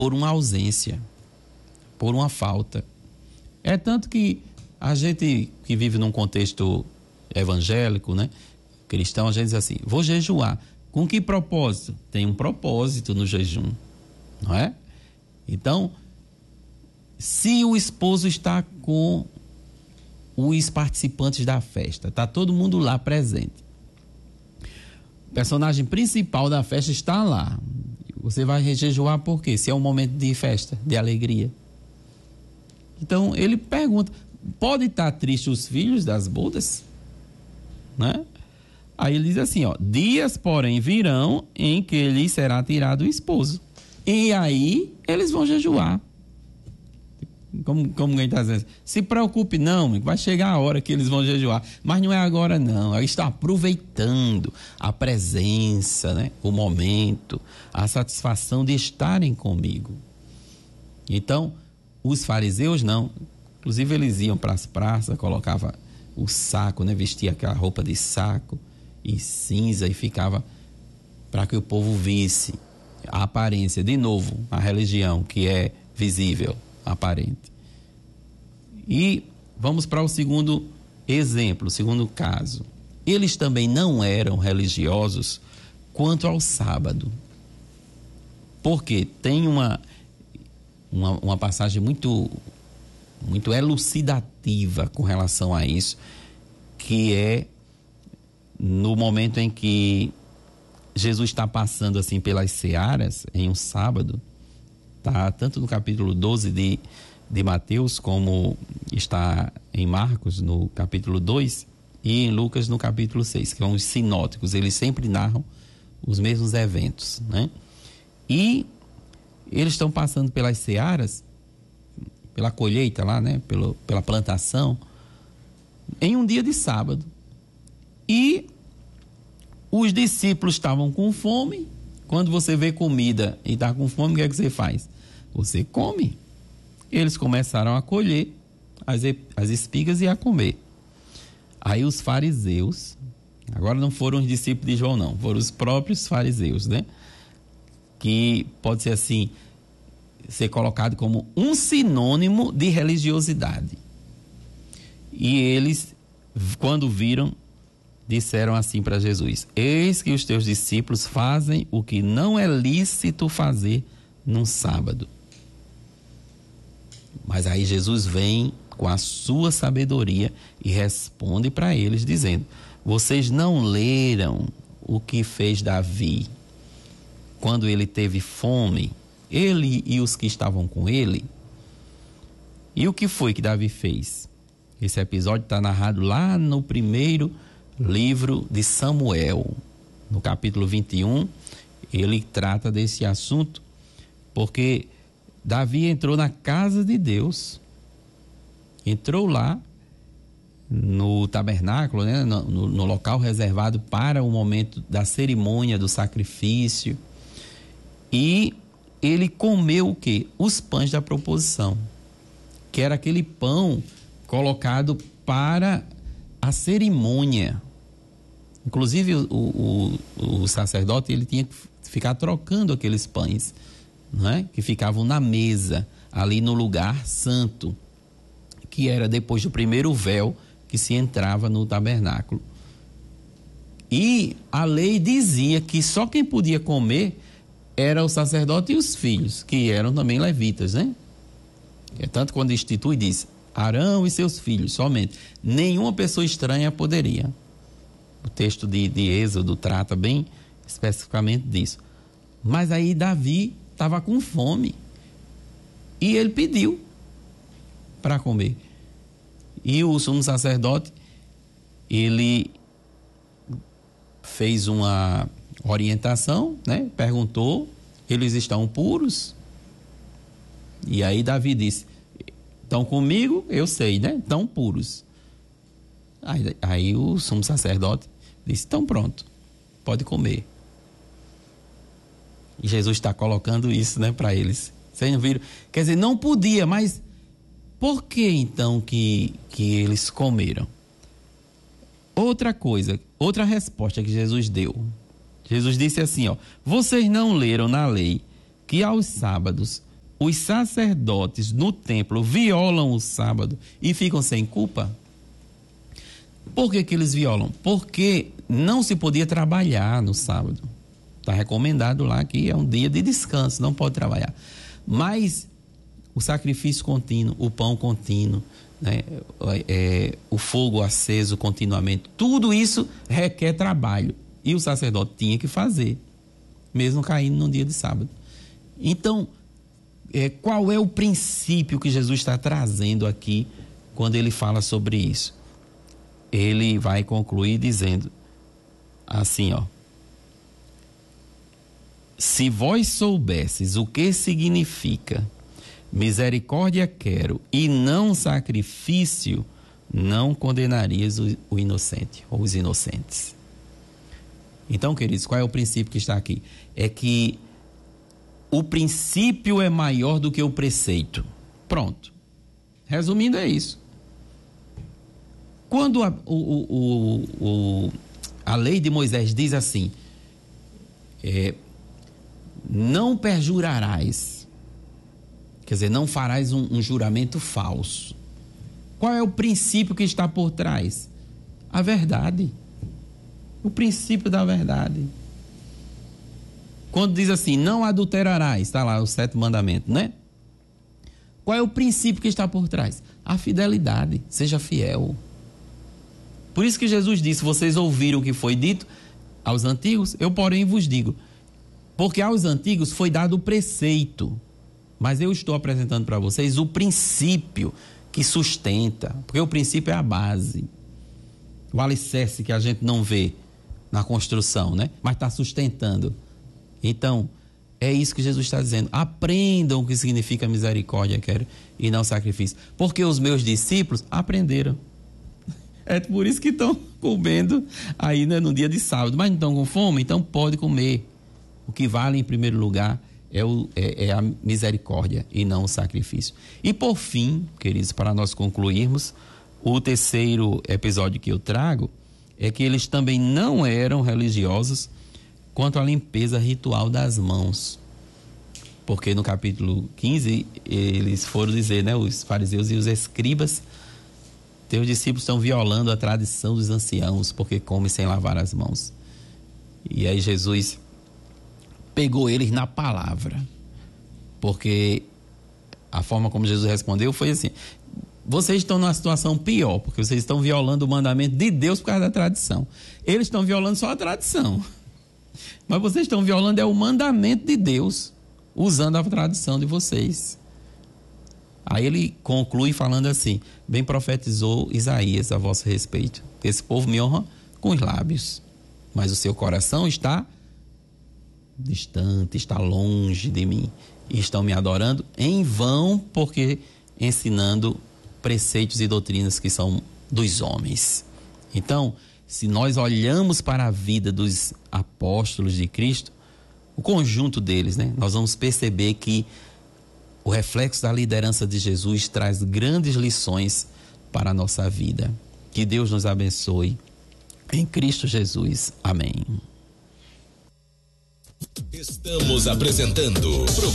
por uma ausência, por uma falta. É tanto que a gente que vive num contexto evangélico, né, cristão, a gente diz assim: vou jejuar. Com que propósito? Tem um propósito no jejum, não é? Então, se o esposo está com os participantes da festa, está todo mundo lá presente, o personagem principal da festa está lá, você vai jejuar por quê? Se é um momento de festa, de alegria. Então ele pergunta: pode estar triste os filhos das bodas? Né? Aí ele diz assim, ó: dias porém virão em que lhe será tirado o esposo, e aí eles vão jejuar. Como ele está dizendo, se preocupe não, vai chegar a hora que eles vão jejuar, mas não é agora não. Aí está aproveitando a presença, né? O momento, a satisfação de estarem comigo. Então os fariseus não, inclusive eles iam para as praças, colocava o saco, né? Vestia aquela roupa de saco e cinza e ficava para que o povo visse a aparência. De novo, a religião que é visível, aparente. E vamos para o segundo exemplo, o segundo caso. Eles também não eram religiosos quanto ao sábado, porque tem uma passagem muito elucidativa com relação a isso, que é no momento em que Jesus está passando assim pelas searas em um sábado. Tá tanto no capítulo 12 de Mateus, como está em Marcos no capítulo 2 e em Lucas no capítulo 6, que são os sinóticos. Eles sempre narram os mesmos eventos, né? E eles estão passando pelas searas, pela colheita lá, né? Pela plantação, em um dia de sábado. E os discípulos estavam com fome. Quando você vê comida e está com fome, o que é que você faz? Você come. Eles começaram a colher as espigas e a comer. Aí os fariseus, agora não foram os discípulos de João não, foram os próprios fariseus, né? Que pode ser assim, ser colocado como um sinônimo de religiosidade. E eles, quando viram, disseram assim para Jesus: eis que os teus discípulos fazem o que não é lícito fazer num sábado. Mas aí Jesus vem com a sua sabedoria e responde para eles dizendo: vocês não leram o que fez Davi quando ele teve fome, ele e os que estavam com ele? E o que foi que Davi fez? Esse episódio está narrado lá no primeiro livro de Samuel, no capítulo 21. Ele trata desse assunto porque Davi entrou na casa de Deus, entrou lá no tabernáculo, né, no local reservado para o momento da cerimônia do sacrifício, e ele comeu o quê? Os pães da proposição, que era aquele pão colocado para a cerimônia. Inclusive o sacerdote, ele tinha que ficar trocando aqueles pães, não é? Que ficavam na mesa, ali no lugar santo, que era depois do primeiro véu que se entrava no tabernáculo. E a lei dizia que só quem podia comer era o sacerdote e os filhos, que eram também levitas, né? É tanto quando institui, diz: Arão e seus filhos somente, nenhuma pessoa estranha poderia. O texto de Êxodo trata bem especificamente disso. Mas aí Davi estava com fome e ele pediu para comer. E o sumo sacerdote, ele fez uma orientação, né? Perguntou: eles estão puros? E aí Davi disse: estão comigo, eu sei, né? Estão puros. Aí o sumo sacerdote disse: então pronto, pode comer. E Jesus está colocando isso, né, para eles. Vocês não viram? Quer dizer, não podia, mas por que então que eles comeram? Outra coisa, outra resposta que Jesus deu. Jesus disse assim, ó: vocês não leram na lei que aos sábados os sacerdotes no templo violam o sábado e ficam sem culpa? Por que eles violam? Porque não se podia trabalhar no sábado. Está recomendado lá que é um dia de descanso, não pode trabalhar. Mas o sacrifício contínuo, o pão contínuo, né, o fogo aceso continuamente, tudo isso requer trabalho. E o sacerdote tinha que fazer, mesmo caindo num dia de sábado. Então, qual é o princípio que Jesus está trazendo aqui quando ele fala sobre isso? Ele vai concluir dizendo assim, ó: se vós soubesses o que significa misericórdia quero e não sacrifício, não condenarias o inocente ou os inocentes. Então, queridos, qual é o princípio que está aqui? É que o princípio é maior do que o preceito. Pronto. Resumindo, é isso. Quando a lei de Moisés diz assim, não perjurarás, quer dizer, não farás um juramento falso. Qual é o princípio que está por trás? A verdade. O princípio da verdade. Quando diz assim, não adulterarás, está lá o 7º mandamento, né? Qual é o princípio que está por trás? A fidelidade. Seja fiel. Por isso que Jesus disse, vocês ouviram o que foi dito aos antigos, eu porém vos digo. Porque aos antigos foi dado o preceito, mas eu estou apresentando para vocês o princípio que sustenta, porque o princípio é a base, o alicerce que a gente não vê na construção, né? Mas está sustentando. Então, é isso que Jesus está dizendo. Aprendam o que significa misericórdia, quero, e não sacrifício. Porque os meus discípulos aprenderam. É por isso que estão comendo aí, né, no dia de sábado. Mas não estão com fome? Então pode comer. O que vale em primeiro lugar é a misericórdia e não o sacrifício. E por fim, queridos, para nós concluirmos, o terceiro episódio que eu trago é que eles também não eram religiosos quanto à limpeza ritual das mãos. Porque no capítulo 15 eles foram dizer, né, os fariseus e os escribas, teus discípulos estão violando a tradição dos anciãos porque comem sem lavar as mãos. E aí Jesus pegou eles na palavra, porque a forma como Jesus respondeu foi assim: vocês estão numa situação pior, porque vocês estão violando o mandamento de Deus por causa da tradição. Eles estão violando só a tradição, mas vocês estão violando o mandamento de Deus, usando a tradição de vocês. Aí ele conclui falando assim: bem profetizou Isaías a vosso respeito, esse povo me honra com os lábios, mas o seu coração está distante, está longe de mim, e estão me adorando em vão, porque ensinando preceitos e doutrinas que são dos homens. Então, se nós olhamos para a vida dos apóstolos de Cristo, o conjunto deles, né, nós vamos perceber que o reflexo da liderança de Jesus traz grandes lições para a nossa vida. Que Deus nos abençoe. Em Cristo Jesus. Amém. Estamos apresentando